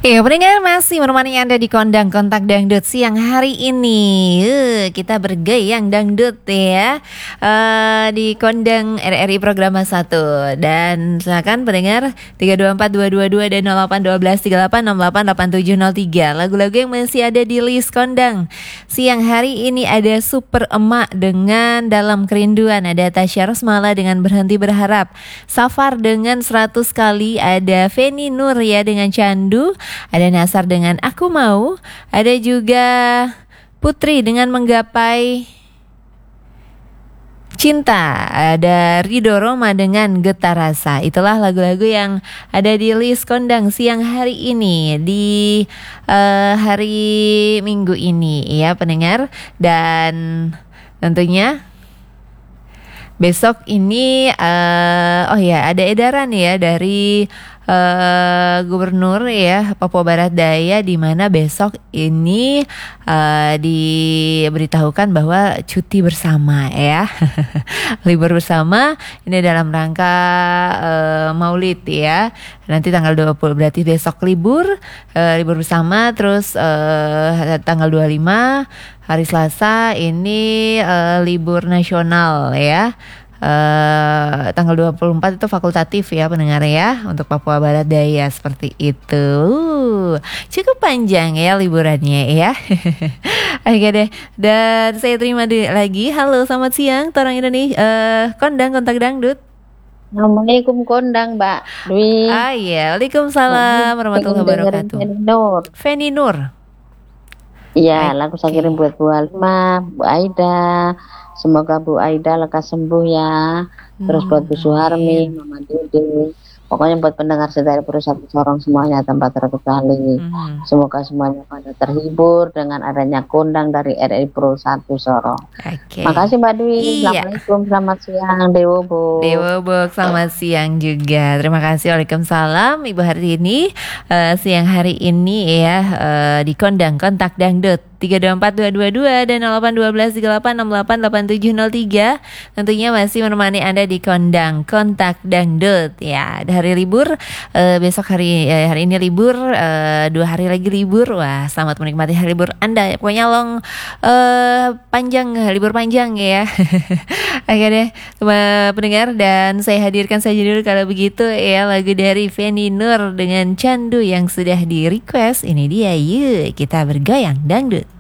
Ya, pendengar masih menemani Anda di Kondang Kontak Dangdut siang hari ini. Kita bergayang dangdut ya di Kondang RRI Programa 1. Dan silakan pendengar 324222 dan 081238688703. Lagu-lagu yang masih ada di list Kondang. Siang hari ini ada Super Emak dengan Dalam Kerinduan, ada Tasya Rosmala dengan Berhenti Berharap, Safar dengan 100 kali, ada Feni Nur ya dengan Candu, ada Nasar dengan Aku Mau, ada juga Putri dengan Menggapai Cinta, ada Ridho Roma dengan Getar Rasa. Itulah lagu-lagu yang ada di list Kondang siang hari ini di hari Minggu ini ya pendengar. Dan tentunya besok ini ada edaran ya dari Gubernur ya Papua Barat Daya, di mana besok ini diberitahukan bahwa cuti bersama ya. Libur bersama ini dalam rangka Maulid ya. Nanti tanggal 20 berarti besok libur bersama, terus tanggal 25 hari Selasa ini libur nasional ya. Tanggal 24 itu fakultatif ya pendengar ya untuk Papua Barat Daya, seperti itu. Cukup panjang ya liburannya ya. Oke deh, dan saya terima lagi. Halo, selamat siang Torang Indonesia, Kondang Kontak Dangdut. Assalamualaikum Kondang Mbak Dwi. Iya, waalaikumsalam warahmatullahi wabarakatuh. Feni Nur. Iya, lagu saya kirim buat Bu Alma, Bu Aida. Semoga Bu Aida lekas sembuh ya. Terus buat Bu Suharmi, Mama Dede. Pokoknya buat pendengar dari Perusahaan Sorong semuanya tanpa terkecuali. Semoga semuanya pada terhibur dengan adanya Kondang dari RRI Pro 1 Sorong. Makasih Mbak Dwi. Assalamualaikum, selamat siang Dewo Bok, selamat siang juga. Terima kasih, waalaikumsalam Ibu hari ini. Siang hari ini ya di Kondang Kontak Dangdut 324222 dan 081238688703. Tentunya masih menemani Anda di Kondang Kontak Dangdut ya. Hari libur, besok hari ini libur, 2 hari lagi libur. Wah, selamat menikmati hari libur Anda. Pokoknya libur panjang ya. Oke deh, pendengar, dan saya hadirkan saja dulu kalau begitu ya lagu dari Feni Nur dengan Candu yang sudah di request. Ini dia, yuk kita bergoyang dangdut.